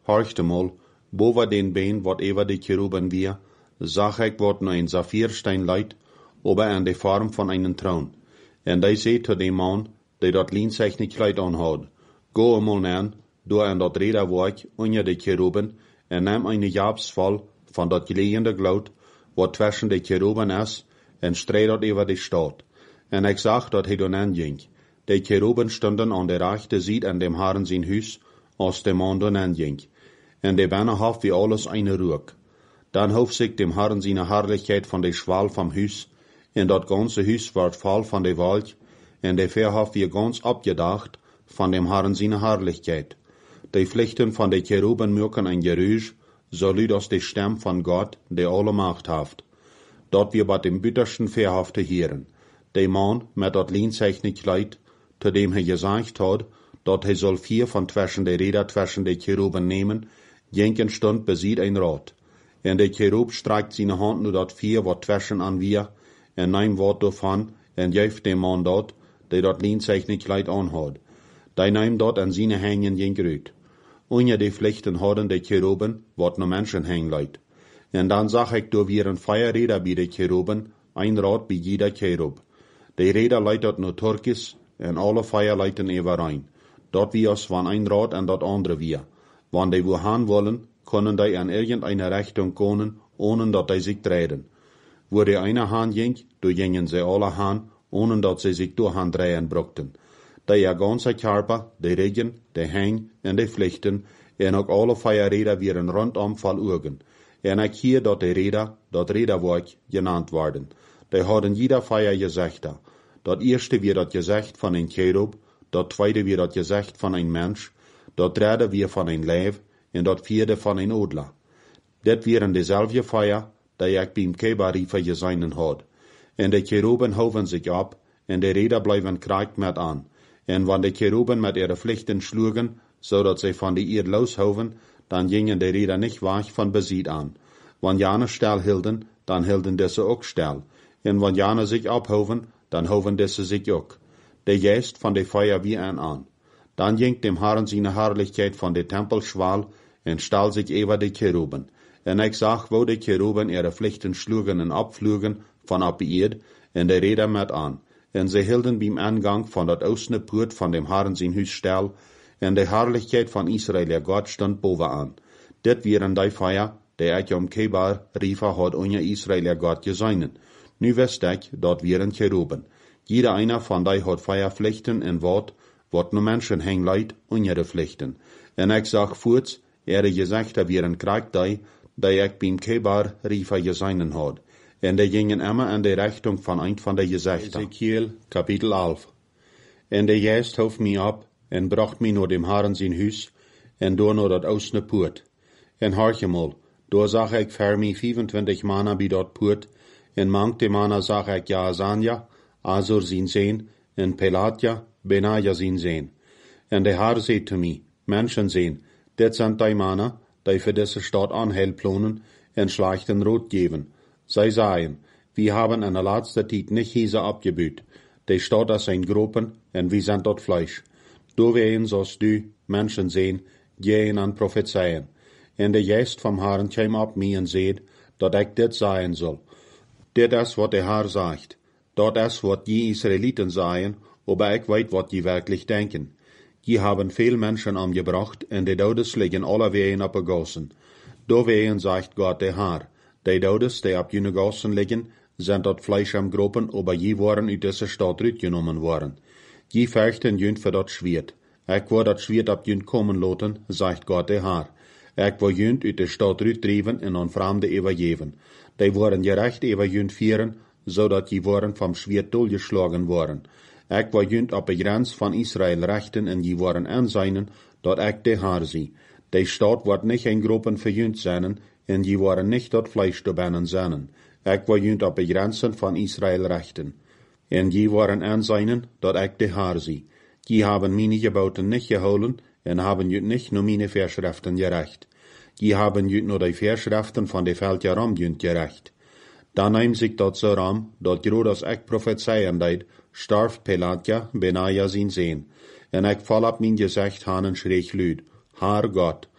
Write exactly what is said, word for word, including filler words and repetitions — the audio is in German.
horchte mal, boven den been wat over de Cheruben weer, zag ik wat nu een Saphirstein leit, ober an de vorm van einen troon. En die zei tot de man, die dat lienzeichnig kleid aanhad, go eenmaal neer, door aan dat rederwerk onder de Cheruben, en neem een jabsval van dat geleende gloed, wat tussen de Cheruben is, en strijd dat over de stad. En ik zag dat hij dan aanging. De Cheruben stonden aan de rechte zijde aan dem Herren zijn huis, als de man dan aanging. En de binnen had wie alles eine rook. Dan hoef zich dem Herren zijn herrlichkeit van de schwal vom huis, en dat ganze huis werd vol van de wolk, en de ver had wie ganz abgedacht van dem Herren zijn herrlichkeit. De vlechten van de Cheruben merken een geruisch, so luid als de stem van Gott, de alle Macht haft. Dat wir bei dem bittersten verhafte hieren. De man met dat lienzeichnig kleid, zu dem hij gesagt had, dat hij soll vier van zwischen de Räder zwischen de Cheruben nemen, jenken stund besiet ein Rad. En de Cherub streikt seine Hand nur dat vier wat zwischen an wir, en neem wat davon, en geeft dem man dat, der dat lienzeichnig kleid anhad. Die neem dat an seine Hängen jenk rüt. Unter de Flechten hadden de Cheruben, wat no Menschen hängen leid. En dan zag ik door weer een Feuerräder bij de Cheruben, ein Rad bij jeder Cherub. De Räder leidt dat no Turkis, en alle Feuer leiten überein. Dat wie als van ein Rad en dat andere weer. Wann die wo haan wollen, können die an irgendeine Richtung kommen, ohne dat die sich drehen. Wo die eine Haan ging, do gingen sie alle haan, ohne dat sie sich durch Haan drehen brauchten. Die ihr ganze Körper, die Regen, die Hang en die Flechten, en ook alle Feuerräder wieren rondom voll Ugen. En ik hier dat de Räder, dat Räderwerk genannt worden. Die hadden jeder Feuer Gezichter. Dat eerste weer dat gezicht van een Cherub, dat tweede weer dat gezicht van een mens, dat derde weer van een leeuw, en dat vierde van een odler. Dit wieren dezelfde Feuer, die ik beim Kebariefer geseinen had. En de Cheruben hoven zich op, en de Räder blijven kraakt met aan. En wanneer de Cheruben met ihre Pflichten schlugen, zodat sie von de Eerd loshoven, dan gingen de Räder nicht weg von Besiet an. Wann jane stil hielden, dan hielden deze ook stil. En wann jane sich abhoven, dan hoven deze sich ook. De Geest van de Feuer wie an an. Dan ging dem Herren seine Herrlichkeit von de Tempel schwal, en stal sich über de Cheruben. En ik zag, wo de Cheruben ihre Pflichten schlugen en abflugen von ab Eerd, en de Räder met an. En ze hielden beim Eingang von dat oostne Poort von dem Herren sein Huis stil, en de Herrlichkeit von Israel, der Gott, stand bovenaan. Dit wieren die Feuer, die ik om Kebar riefer had onder Israel, der Gott, geseinen. Nu wist ik, dat wieren Cheruben. Jeder einer von die had Feuerpflichten en wat, wat no Menschen heng leid onder de Pflichten. En ik zag voorts, ihre Gesichter wieren kraak die, die ik beim Kebar riefer geseinen had. En die gingen immer in de Richtung von ein von de Gesichter. Ezekiel, Kapitel elf. En de Geest hoef mij op, en bracht mij naar dem Herren zijn huis, en door naar dat oostne Poort. En hoortje mal, door zag ik voor mij vijfentwintig mannen bij dat Poort, en mankte mannen zag ik Jaazania, Azur zijn zeen, en Pelatia, Benaja zijn zeen. En de Herr zei te mij, Menschen zeen, dit zijn die mannen, die voor deze stad aanheil plonen, en schlechten Rot geven. Zij zeiden, wir haben in der laatste tijd nicht Hiese abgebüht. Die Stadt ist ein Gruppen, en wir sind dort Fleisch. Du wehen, sollst du, Menschen sehen, gehen an prophezeien. En de Geest vom Herrn kwam op mij en zeid, dat ik dit zeggen soll. Dit is wat de Herr sagt. Dat is wat die Israeliten sagen, aber ich weet wat die wirklich denken. Die haben viel Menschen umgebracht, en de Dodes liggen alle ween op de Gassen. Du wehen, sagt Gott der Herr. Die Dodes, die op jene Gassen liggen, sind dort Fleisch am Gruppen, aber je waren uit deze stad uitgenomen worden. Je vechten jünt für dat Schwert. Ik wil dat Schwert op jünt kommen laten, sagt Gott der Herr. Ik wil jünt uit de stad uitdrijven en aan vreemde übergeben. Die worden gerecht über jünt vieren, zodat je worden vom Schwert doorgeschlagen worden. Ik wil jünt op de grens van Israel rechten en je worden aanzien, dat ik de Herr zie. Die stad wordt nicht in Gruppen für jünt zijn, en je worden nicht dat Fleisch te binnen zijn. Ik wil jünt op de grenzen van Israel rechten. En je worden aanzien, dat ik de Herr zie. Je haben meine Geboten nicht geholen, en haben jünt nicht nur meine Verschriften gerecht. Je haben jünt nur die Verschriften van de Veld ram jünt gerecht. Dan neemt zich dat zo ram, dat groot als ik profezeien deed, starf Pelatia, Benaja zijn zeen. En ik val op mijn gezicht haan en schreeg luid, Haar God,